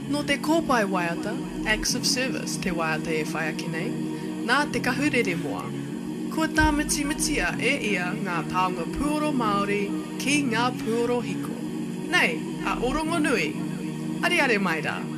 No te kōpai waiata, acts of service te waiata e whai ake nei, nā te kahurere moa. Kua tā miti e ia ngā taonga puoro Māori ki ngā puoro hiko. Nei, a orongo nui, are mai rā.